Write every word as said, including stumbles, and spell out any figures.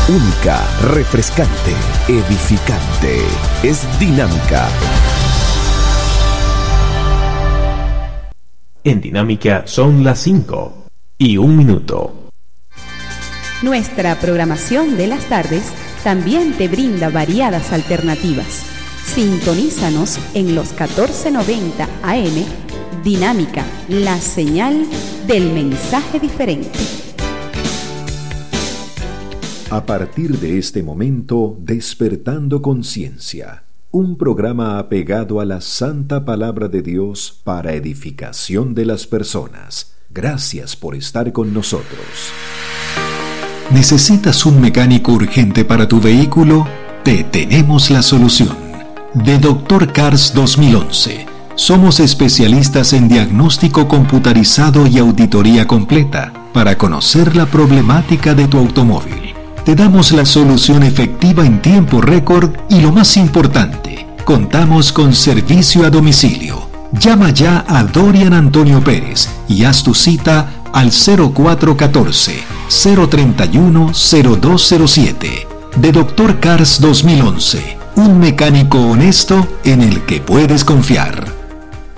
única, refrescante, edificante. Es Dinámica. En Dinámica son las cinco y un minuto. Nuestra programación de las tardes también te brinda variadas alternativas. Sintonízanos en los catorce noventa A M, Dinámica, la señal del mensaje diferente. A partir de este momento, Despertando Conciencia, un programa apegado a la santa palabra de Dios para edificación de las personas. Gracias por estar con nosotros. ¿Necesitas un mecánico urgente para tu vehículo? Te tenemos la solución. De Doctor Cars dos mil once. Somos especialistas en diagnóstico computarizado y auditoría completa para conocer la problemática de tu automóvil. Te damos la solución efectiva en tiempo récord y lo más importante, contamos con servicio a domicilio. Llama ya a Dorian Antonio Pérez y haz tu cita al cero cuatro uno cuatro, cero tres uno, cero dos cero siete. De Doctor Cars dos mil once, un mecánico honesto en el que puedes confiar.